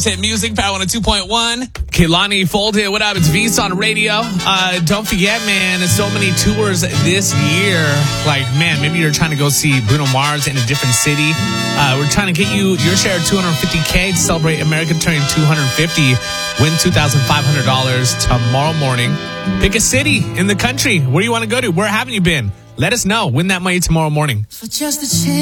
Most hit music, Power 102.1. Kehlani Folded, what up? It's V's on radio. Don't forget, man, there's so many tours this year. Like, man, maybe you're trying to go see Bruno Mars in a different city. We're trying to get you your share of $250K to celebrate America turning 250. Win $2,500 tomorrow morning. Pick a city in the country. Where do you want to go to? Where haven't you been? Let us know. Win that money tomorrow morning. For just a chance.